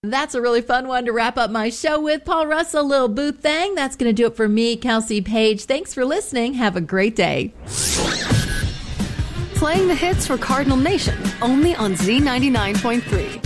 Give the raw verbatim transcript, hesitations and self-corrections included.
That's a really fun one to wrap up my show with. Paul Russell, Lil Boo Thang. That's going to do it for me, Kelsey Page. Thanks for listening. Have a great day. Playing the hits for Cardinal Nation, only on Z ninety-nine point three.